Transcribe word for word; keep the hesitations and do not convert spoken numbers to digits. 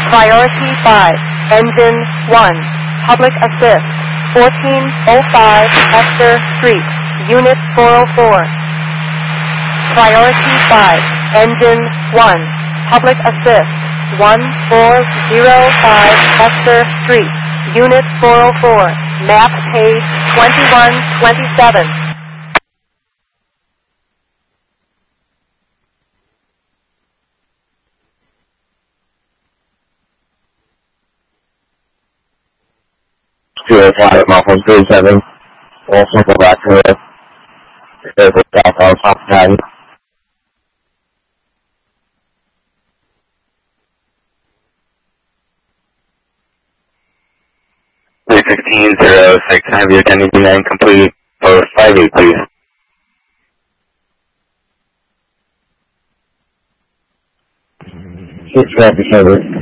Priority five, Engine one, Public Assist, fourteen oh five Hester Street, Unit four oh four. Priority five, Engine one, Public Assist, one four oh five Hester Street, Unit four oh four, map page twenty-one twenty-seven. two oh five at Malcolm thirty-seven. Also go back to the airport southbound South ten. three sixteen zero six, have your attending nine complete. Post five eight, please. six rapid service.